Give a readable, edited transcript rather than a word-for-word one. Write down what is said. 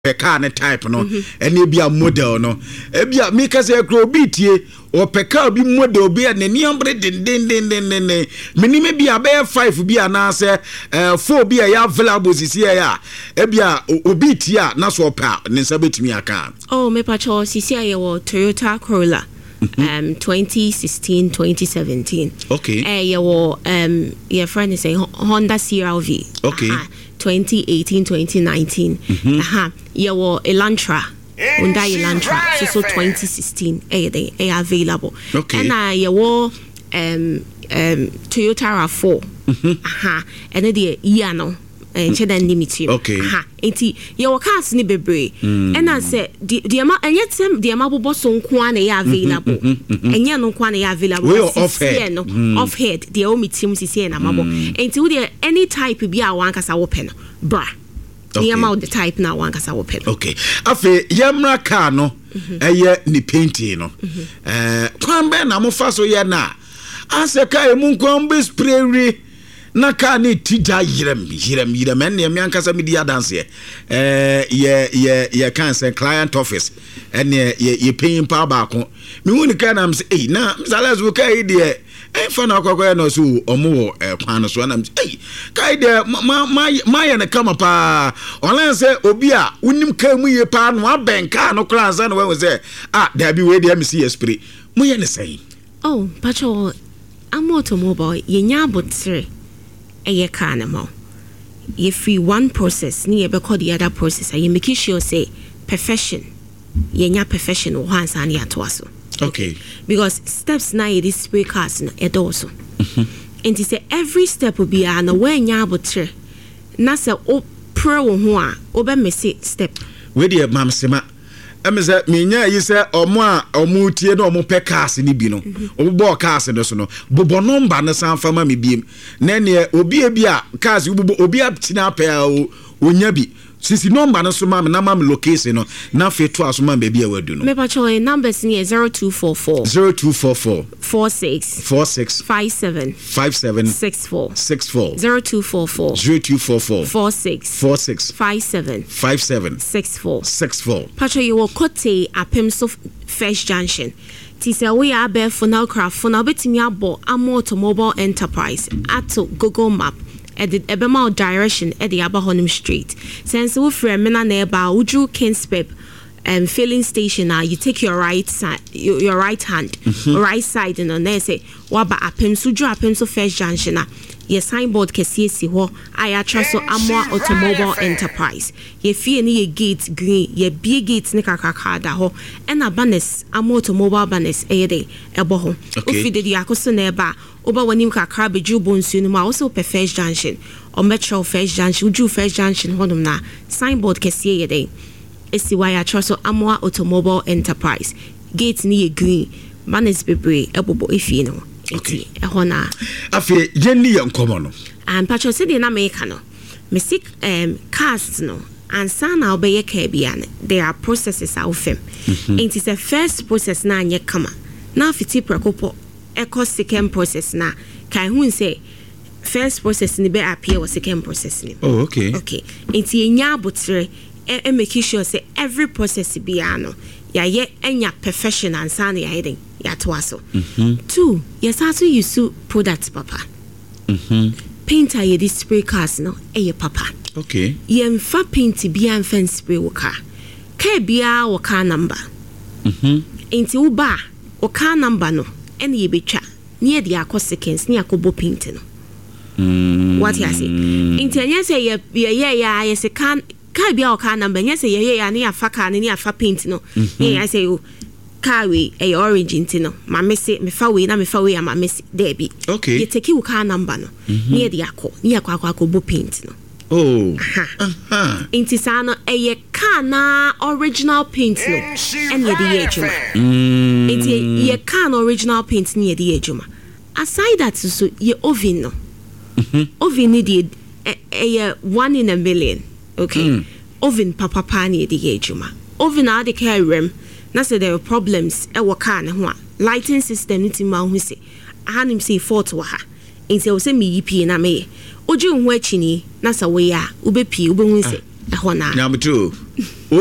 pe car ne type no ene bia model no e bia me ka say kro bitie o pe car bi model bi na ni ombre den meni me bia be 5 bia na say 4 bia ya available sisi ya e bia obitie a na so pa ne nsa betimi aka oh me pa cho sisi ya wo Toyota Corolla 2016 2017 okay your your friend is saying Honda CR-V okay 2018 2019 your Elantra Hyundai Elantra so 2016 they available okay and your Toyota RAV4 and the Iano Chedan limit okay enti your cars ni bebre and I said the amount and yet the amount boss on kwan available and ya no kwan available off head the omi team sisi na mabo enti we any type bi a wan kasa wo pen bra the amount the type na wan kasa wo pen okay afi yamra car no eye ni painting no kwan be na mo fa so ye na ase kai mu kwan be spray na ka ni tija yirem enne me ankasa me dia dance ye kan say client office enne ye paying pa ba ko me hu ni ka na say na msales wo kai de fa na akwakoya no so omo kwan so na kai de ma ye na kama pa online say obi a unim ka mu ye pa no abenka no kra ansa no we say da bi we de am see spray mu ye ne say oh pacho automobile ye nya botre a carnival. You free one process, near because the other process, and you make sure say perfection. You're professional once and you're twasso. Okay. Because steps now this spray cars it also. And to say every step will be an away nyabotre. Nasa o pro one over messy step. Where dear Mam Sima. Amese minya yi se omo tie na omo pe cars ni bi no obo cars no so no bobo number na san fama me biem na ne obi a cars obi a tina pe onya bi sisi number no so ma na ma location no na fe to aso ma be bia wadu no me pa cho numbers ni 0244 46 57 64 0244 46 57 64 Pacho you kote apemso First Junction tisa we are be funal craft funal betimi abo automobile enterprise ato Google Map edit ebema direction at the Abahonim Street since we frame na neba udru Kinspep filling station now you take your right side your right hand right side and on there say waba apemso dru apemso First Junction na ye signboard kesiesi ho aya traso amwa automobile enterprise ye fie ni ye gate green ye bie gate ni kakaka da ho ena banners amwa automobile banners eyede ebo ho ofide di akoso na eba oba wanim kakra beju bonsu no ma also per First Junction or Metro First Junction uju First Junction honum na signboard kesie yede esi waya traso amwa automobile enterprise gate ni ye green banners bebre ebobo efie no okay ehona afi jenni yankomo no and patcho say na make no music cast no and sana obeye ka bia there are processes out fem it is a first process na anye kama na fiti prekopo eco second process na kan hu say first process ni be appear was second process ni oh okay it enya abotre e make sure say every process bia no ya ye enya perfection and sana ya hiding ya twaso 2 yes also use products papa painter ye this spray cars no eye papa okay ye mfa paint bia mfa spray wo car bia wo car number enti wo ba wo car number no ene ye betwa ne ye akọ seconds ne akobo paint no what you say enti anya say ye se can bia wo car number nya say ye ne afa car ne afa paint no ye say car we a orange intino ma me say me fa we ama me there be okay you take you car number no near the akọ bo paint no oh inti sana a car na original paint no and ye the ejuma inti ye car original paint near the ejuma aside that so ye oven no oven need a 1 in a million okay oven papa near the ejuma oven are the car rem na say there are problems e wo car ne ho a lighting system nti ma hu se ahanim say fault wa ha nti o se mi yipi na me oji hu achi ni na sa we ya ube pi ube hu se ehona nyamto